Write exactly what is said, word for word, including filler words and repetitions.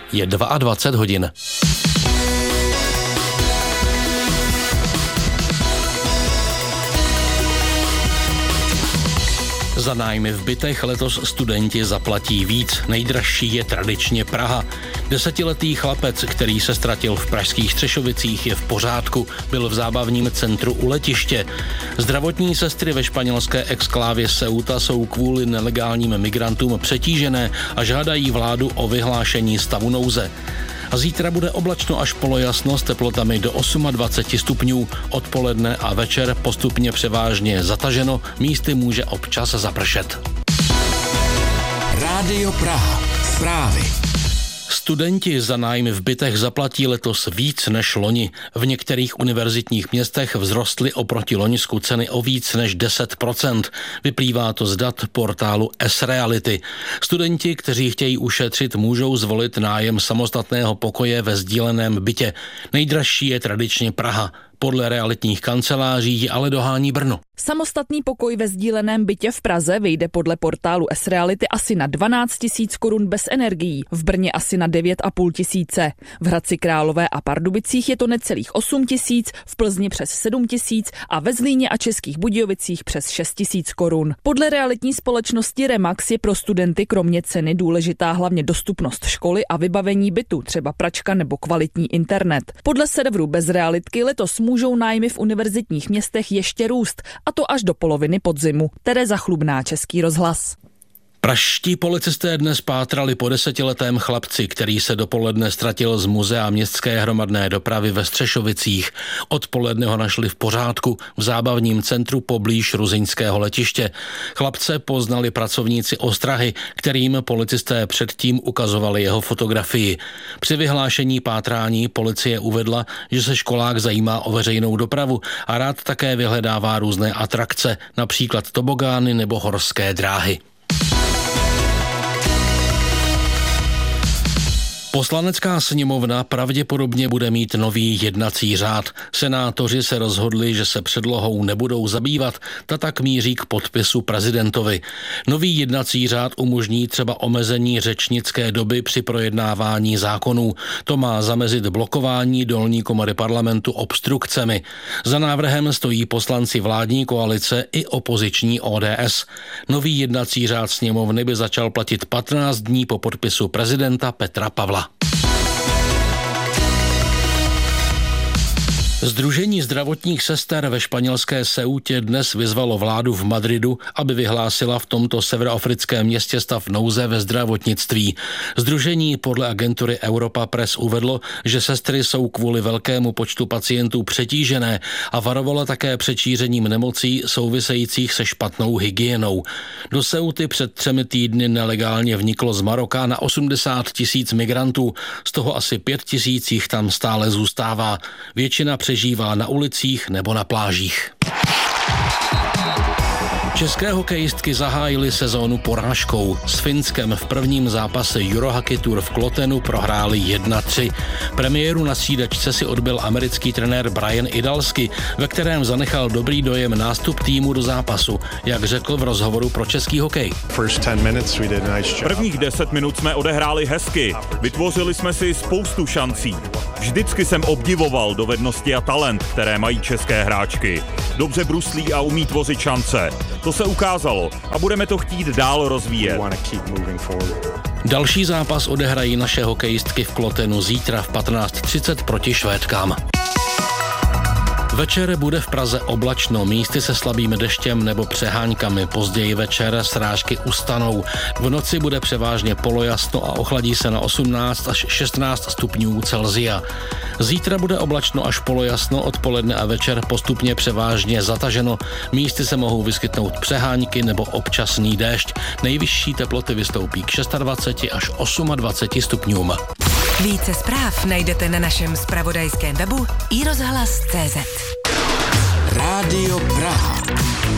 je dvacet dva hodin. Za nájmy v bytech letos studenti zaplatí víc. Nejdražší je tradičně Praha. Desetiletý chlapec, který se ztratil v pražských Střešovicích, je v pořádku. Byl v zábavním centru u letiště. Zdravotní sestry ve španělské exklávě Ceuta jsou kvůli nelegálním migrantům přetížené a žádají vládu o vyhlášení stavu nouze. A zítra bude oblačno až polojasno s teplotami do dvacet osm stupňů. Odpoledne a večer postupně převážně zataženo, místy může občas zapršet. Rádio Praha. Zprávy. Studenti za nájmy v bytech zaplatí letos víc než loni. V některých univerzitních městech vzrostly oproti loňsku ceny o víc než deset procent. Vyplývá to z dat portálu S-Reality. Studenti, kteří chtějí ušetřit, můžou zvolit nájem samostatného pokoje ve sdíleném bytě. Nejdražší je tradičně Praha. Podle realitních kanceláří ji ale dohání Brno. Samostatný pokoj ve sdíleném bytě v Praze vyjde podle portálu S-Reality asi na dvanáct tisíc korun bez energií, v Brně asi na devět a půl tisíce. V Hradci Králové a Pardubicích je to necelých osm tisíc, v Plzni přes sedm tisíc a ve Zlíně a Českých Budějovicích přes šest tisíc korun. Podle realitní společnosti Remax je pro studenty kromě ceny důležitá hlavně dostupnost školy a vybavení bytu, třeba pračka nebo kvalitní internet. Podle serveru Bez realitky letos můžou nájmy v univerzitních městech ještě růst, a to až do poloviny podzimu. Tereza Chlubná, Český rozhlas. Pražští policisté dnes pátrali po desetiletém chlapci, který se dopoledne ztratil z muzea městské hromadné dopravy ve Střešovicích. Odpoledne ho našli v pořádku v zábavním centru poblíž ruzyňského letiště. Chlapce poznali pracovníci ostrahy, kterým policisté předtím ukazovali jeho fotografii. Při vyhlášení pátrání policie uvedla, že se školák zajímá o veřejnou dopravu a rád také vyhledává různé atrakce, například tobogány nebo horské dráhy. Poslanecká sněmovna pravděpodobně bude mít nový jednací řád. Senátoři se rozhodli, že se předlohou nebudou zabývat, ta tak míří k podpisu prezidentovi. Nový jednací řád umožní třeba omezení řečnické doby při projednávání zákonů. To má zamezit blokování dolní komory parlamentu obstrukcemi. Za návrhem stojí poslanci vládní koalice i opoziční O D S. Nový jednací řád sněmovny by začal platit patnáct dní po podpisu prezidenta Petra Pavla. Sdružení zdravotních sester ve španělské Ceutě dnes vyzvalo vládu v Madridu, aby vyhlásila v tomto severoafrickém městě stav nouze ve zdravotnictví. Sdružení podle agentury Europa Press uvedlo, že sestry jsou kvůli velkému počtu pacientů přetížené a varovalo také před šířením nemocí souvisejících se špatnou hygienou. Do Ceuty před třemi týdny nelegálně vniklo z Maroka na osmdesát tisíc migrantů, z toho asi pět tisíc jich tam stále zůstává. Většina přežívá na ulicích nebo na plážích. České hokejistky zahájily sezónu porážkou. S Finskem v prvním zápase Eurohockey Tour v Klotenu prohráli jedna tři. Premiéru na střídačce si odbyl americký trenér Brian Idalsky, ve kterém zanechal dobrý dojem nástup týmu do zápasu, jak řekl v rozhovoru pro Český hokej. Prvních deset minut jsme odehráli hezky. Vytvořili jsme si spoustu šancí. Vždycky jsem obdivoval dovednosti a talent, které mají české hráčky. Dobře bruslí a umí tvořit šance. To se ukázalo a budeme to chtít dál rozvíjet. Další zápas odehrají naše hokejistky v Klotenu zítra v patnáct třicet proti Švédkám. Večer bude v Praze oblačno, místy se slabým deštěm nebo přeháňkami, později večer srážky ustanou. V noci bude převážně polojasno a ochladí se na osmnáct až šestnáct stupňů Celsia. Zítra bude oblačno až polojasno, odpoledne a večer postupně převážně zataženo. Místy se mohou vyskytnout přeháňky nebo občasný déšť. Nejvyšší teploty vystoupí k dvacet šest až dvacet osm stupňům. Více zpráv najdete na našem zpravodajském webu i rozhlas tečka cé zet. Rádio Praha.